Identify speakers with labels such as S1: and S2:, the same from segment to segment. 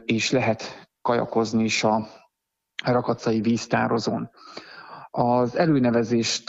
S1: és lehet kajakozni is a rakacai víztározón. Az előnevezést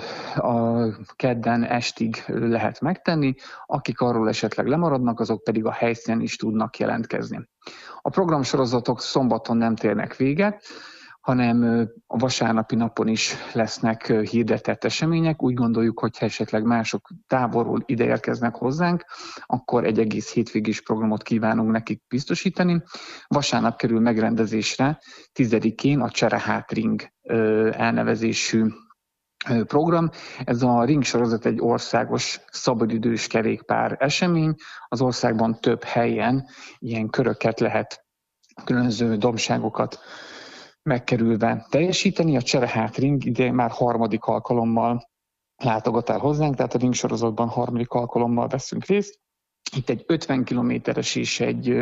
S1: a kedden estig lehet megtenni, akik arról esetleg lemaradnak, azok pedig a helyszínen is tudnak jelentkezni. A programsorozatok szombaton nem térnek véget, hanem a vasárnapi napon is lesznek hirdetett események. Úgy gondoljuk, hogy ha esetleg mások távolról ide érkeznek hozzánk, akkor egy egész hétvégés programot kívánunk nekik biztosítani. Vasárnap kerül megrendezésre 10-én a Cserehát Ring elnevezésű program. Ez a ring sorozat egy országos szabadidős kerékpár esemény. Az országban több helyen ilyen köröket lehet, különböző dombságokat megkerülve teljesíteni. A Cserehát Ring idén már 3. alkalommal látogat el hozzánk, tehát a ring sorozatban 3. alkalommal veszünk részt. Itt egy 50 kilométeres és egy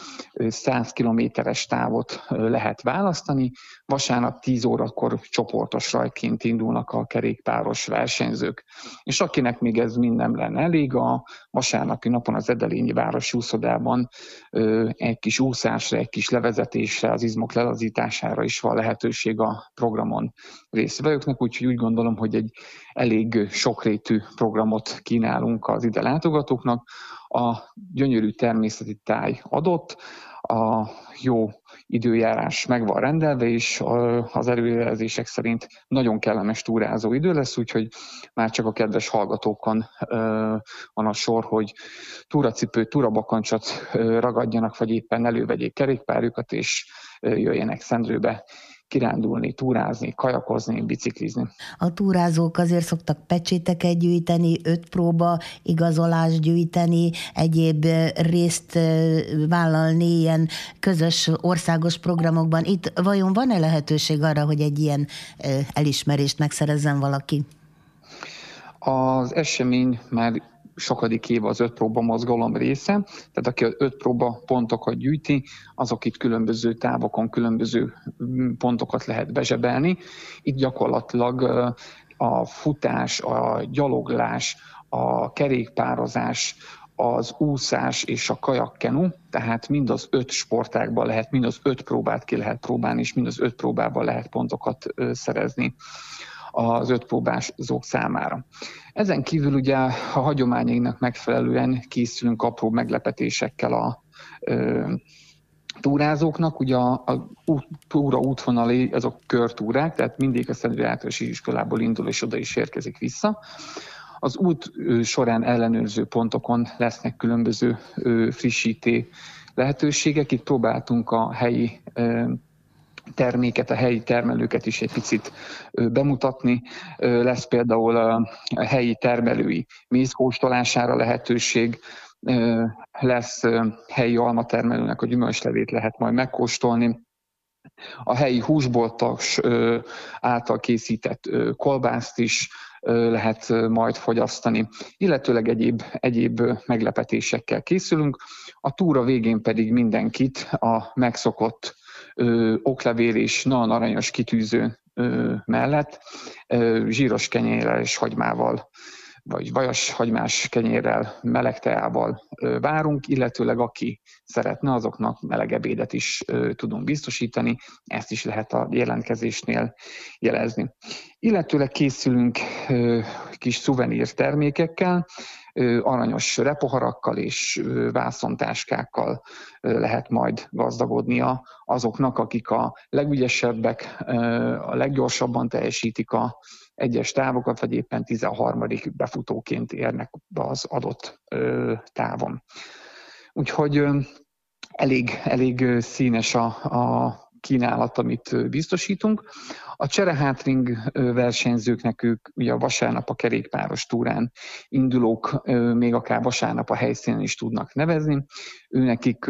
S1: 100 kilométeres távot lehet választani. Vasárnap 10 órakor csoportos rajtként indulnak a kerékpáros versenyzők. És akinek még ez mind nem lenne elég, a vasárnapi napon az Edelényi Városi Úszodában egy kis úszásra, egy kis levezetésre, az izmok lelazítására is van lehetőség a programon résztvevőknek, úgyhogy úgy gondolom, hogy egy elég sokrétű programot kínálunk az ide látogatóknak. A gyönyörű természeti táj adott, a jó időjárás meg van rendelve, és az előrejelzések szerint nagyon kellemes túrázó idő lesz, úgyhogy már csak a kedves hallgatókon van a sor, hogy túracipőt, túrabakancsot ragadjanak, vagy éppen elővegyék kerékpárjukat, és jöjjenek Szendrőbe kirándulni, túrázni, kajakozni, biciklizni.
S2: A túrázók azért szoktak pecséteket gyűjteni, 5 próba igazolást gyűjteni, egyéb részt vállalni ilyen közös országos programokban. Itt vajon van-e lehetőség arra, hogy egy ilyen elismerést megszerezzen valaki?
S1: Az esemény már sokadik év az 5 próba mozgalom része, tehát aki az 5 próba pontokat gyűjti, azok itt különböző távokon különböző pontokat lehet bezsebelni. Itt gyakorlatilag a futás, a gyaloglás, a kerékpározás, az úszás és a kajakkenu, tehát mind az 5 sportágban lehet, mind az 5 próbát ki lehet próbálni, és mind az 5 próbában lehet pontokat szerezni az 5 próbázók számára. Ezen kívül ugye a hagyományainknak megfelelően készülünk apró meglepetésekkel a túrázóknak. Ugye a túra útvonalé azok körtúrák, tehát mindig a Szentendrei Általános Iskolából indul és oda is érkezik vissza. Az út során ellenőrző pontokon lesznek különböző frissíté lehetőségek. Itt próbáltunk a helyi terméket, a helyi termelőket is egy picit bemutatni. Lesz például a helyi termelői mézkóstolására lehetőség, lesz helyi almatermelőnek a gyümölcslevét lehet majd megkóstolni. A helyi húsboltok által készített kolbászt is lehet majd fogyasztani, illetőleg egyéb meglepetésekkel készülünk. A túra végén pedig mindenkit a megszokott oklevél és nagyon aranyos kitűző mellett zsíros kenyérrel és hagymával, vagy vajas hagymás kenyérrel, meleg teával várunk, illetőleg aki szeretne, azoknak meleg ebédet is tudunk biztosítani, ezt is lehet a jelentkezésnél jelezni. Illetőleg készülünk kis szuvenír termékekkel, aranyos repoharakkal és vászontáskákkal lehet majd gazdagodnia azoknak, akik a legügyesebbek, a leggyorsabban teljesítik a egyes távokat, vagy éppen 13. befutóként érnek be az adott távon. Úgyhogy elég színes a kínálat, amit biztosítunk. A Cserehát Ring versenyzőknek ők ugye a vasárnap a kerékpáros túrán indulók még akár vasárnap a helyszínen is tudnak nevezni. Őnekik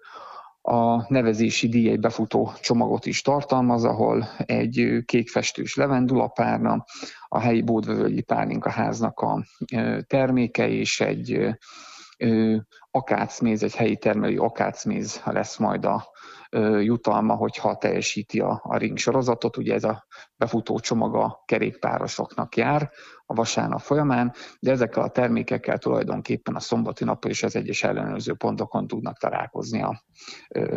S1: a nevezési díj egy befutó csomagot is tartalmaz, ahol egy kékfestős levendulapárna, a helyi Bódvövölgyi Pálinkaháznak a terméke és egy akácméz, egy helyi termelői akácméz lesz majd a jutalma, hogyha teljesíti a ring sorozatot. Ugye ez a befutó csomag a kerékpárosoknak jár a vasárnap folyamán, de ezekkel a termékekkel tulajdonképpen a szombati napon is az egyes ellenőrző pontokon tudnak találkozni a